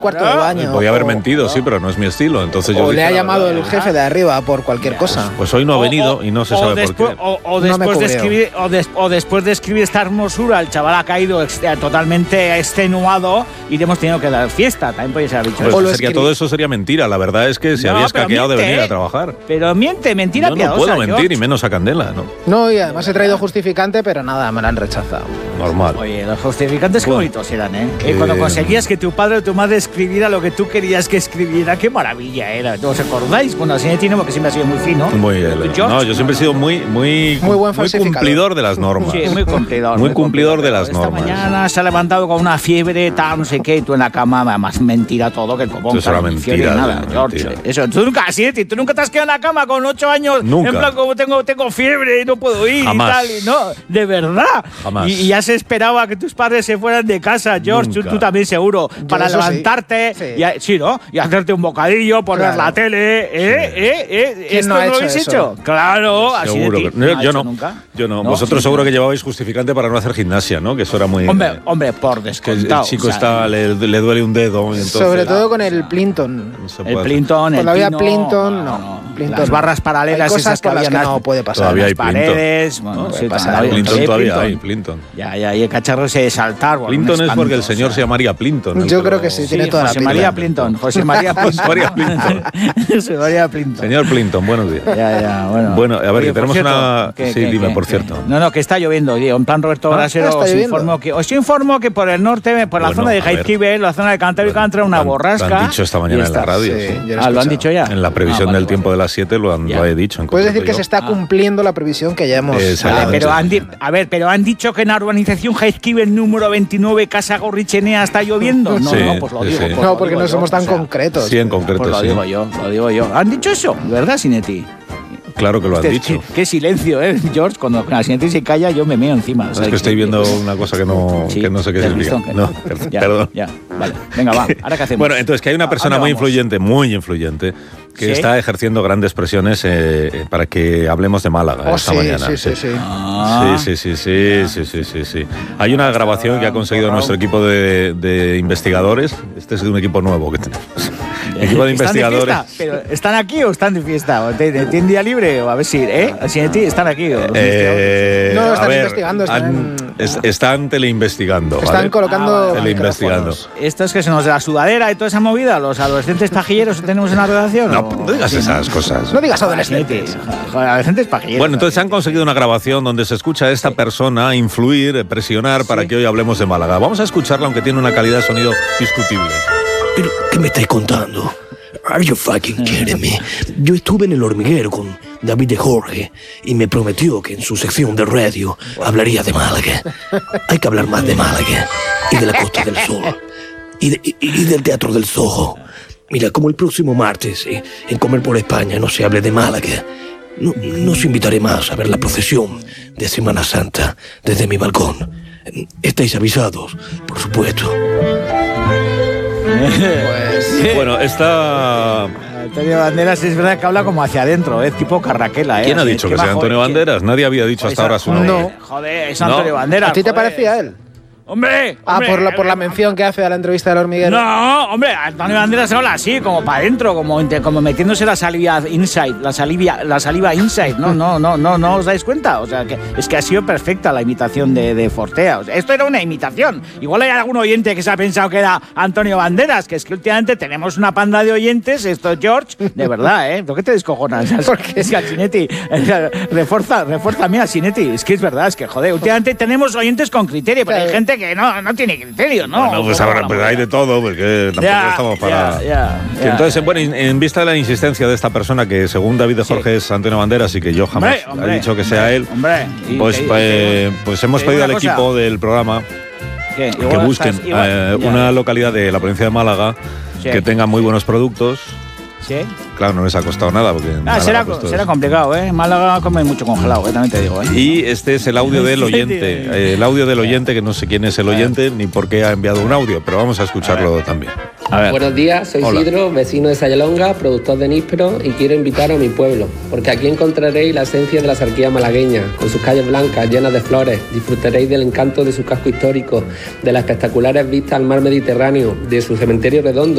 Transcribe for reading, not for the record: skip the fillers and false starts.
cuarto de baño. Podía haber mentido, sí, pero no es mi estilo. Entonces yo le ha llamado el jefe de arriba por cualquier cosa. Pues hoy no ha venido y no se sabe por qué. O después de escribir esta hermosura, el chaval ha caído totalmente extenuado y le hemos tenido que dar fiesta. También podría ser dicho. Pues todo eso sería mentira. La verdad es que se había escaqueado de venir a trabajar. Pero mentira yo piadosa. No puedo mentir, George. y menos a Candela, ¿no? No, y además he traído justificante, pero nada, me lo han rechazado. Normal. Oye, los justificantes qué bonitos eran, ¿eh? Cuando conseguías que tu padre o tu madre escribiera lo que tú querías que escribiera, qué maravilla era. ¿Os acordáis? Bueno, así tiene porque siempre ha sido muy fino. No, yo siempre he sido muy buen cumplidor de las normas. Sí, muy cumplidor. Muy cumplidor de las normas. Esta mañana se ha levantado con una fiebre, tal, no sé qué, y tú en la cama, además mentira todo, que el copón. Eso era mentira. Nada, George. Eso, tú nunca te has quedado en la cama con 8 años. Nunca. En plan, como tengo fiebre y no puedo ir. Jamás. Y tal. Y no, de verdad. Jamás. Y ya se esperaba que tus padres se fueran de casa, George. Tú también seguro. Para levantarte, sí, ¿no? Y hacerte un bocadillo, poner la tele. ¿Quién no ha hecho eso? Claro, así seguro de ti. yo no. Yo no. Vosotros seguro que llevabais justificante para no hacer gimnasia, ¿no? Que eso era muy... Hombre, por descontado. Que el chico le duele un dedo. Entonces, sobre todo con el Plinton. El Plinton, cuando había Plinton, las barras paralelas esas que había que no puede pasar. Todavía hay paredes. Plinton todavía hay, Plinton. Ya, y el cacharro se saltar. Plinton es porque el señor se llamaría Plinton. Yo creo que sí, tiene toda la pinta. José María Plinton. José María Plinton. Señor Plinton, buenos días. Bueno. Bueno, a ver, oye, que tenemos cierto, dime, por cierto. No, que está lloviendo. En plan Roberto Brasero os informo que por el norte, por la zona de Jaizkibel, la zona de Cantabria, entra una borrasca. Lo han dicho esta mañana en la radio. ¿Lo han dicho ya? En la previsión del tiempo de las 7 lo he dicho. Puedes decir que se está cumpliendo la previsión que ya hemos... Pero han dicho que en la urbanización Jaizkibel número 29, Casa Gorrichenea, está lloviendo. No, pues lo digo. No, porque no somos tan concretos. Sí, en concreto, pues lo digo yo. ¿Han dicho eso? ¿Verdad, Sinetti? Claro que lo han dicho. Qué silencio, George. Cuando la Sinetti se calla, yo me meo encima. Es que estoy viendo una cosa que no sé qué significa. Perdón. Ya, vale. Venga, va. ¿Ahora qué hacemos? Bueno, entonces que hay una persona muy influyente, que está ejerciendo grandes presiones para que hablemos de Málaga esta mañana. Sí. Hay una grabación que ha conseguido nuestro equipo de investigadores. Este es un equipo nuevo que tenemos. Equipo de investigadores. ¿Pero están aquí o están de fiesta? ¿Tienen día libre? O a ver si, ¿están aquí? No, están investigando. Están teleinvestigando. Están colocando teleinvestigando. ¿Esto es que se nos da la sudadera y toda esa movida? ¿Los adolescentes pajilleros que tenemos en la redacción? No digas esas cosas. No digas adolescentes. Adolescentes pajilleros. Bueno, entonces han conseguido una grabación donde se escucha a esta persona influir, presionar para que hoy hablemos de Málaga. Vamos a escucharla, aunque tiene una calidad de sonido discutible. ¿Pero qué me estáis contando? Are you fucking kidding me? Yo estuve en El Hormiguero con David de Jorge y me prometió que en su sección de radio hablaría de Málaga. Hay que hablar más de Málaga y de la Costa del Sol y del Teatro del Soho. Mira, como el próximo martes en Comer por España no se hable de Málaga, no os invitaré más a ver la procesión de Semana Santa desde mi balcón. Estáis avisados, por supuesto. Bueno, está... Antonio Banderas es verdad que habla como hacia adentro, tipo Carraquela. ¿Quién ha dicho que sea Antonio Banderas? Nadie había dicho hasta ahora su nombre. No. Joder, es Antonio Banderas. ¿A ti te parecía él? ¡Hombre! Por la mención que hace a la entrevista del Hormiguero. No, hombre, Antonio Banderas habla así, como para adentro, como metiéndose la saliva inside, la saliva inside. No os dais cuenta. O sea, que es que ha sido perfecta la imitación de Fortea. O sea, esto era una imitación. Igual hay algún oyente que se ha pensado que era Antonio Banderas, que es que últimamente tenemos una panda de oyentes, esto George, de verdad, ¿eh? ¿Por qué te descojonas? Porque es que al Sinetti, refuerza a Sinetti. Es que es verdad, es que joder, últimamente tenemos oyentes con criterio, pero hay gente que no tiene criterio, ¿no? Bueno, pues ahora hay de todo, porque tampoco estamos para... Entonces, bueno, en vista de la insistencia de esta persona, que según David de Jorge es Antonio Banderas y que yo jamás he dicho que sea él, pues hemos pedido al equipo del programa que busquen una localidad de la provincia de Málaga que tenga muy buenos productos. ¿Sí? Claro, no les ha costado nada. Porque será complicado, ¿eh? Málaga come mucho congelado, también te digo, ¿eh? Y este es el audio del oyente. El audio del oyente, que no sé quién es el oyente ni por qué ha enviado un audio, pero vamos a escucharlo también. Buenos días, soy Isidro, vecino de Sayalonga, productor de níspero, y quiero invitaros a mi pueblo, porque aquí encontraréis la esencia de la sarquía malagueña, con sus calles blancas llenas de flores. Disfrutaréis del encanto de su casco histórico, de las espectaculares vistas al mar Mediterráneo, de su cementerio redondo,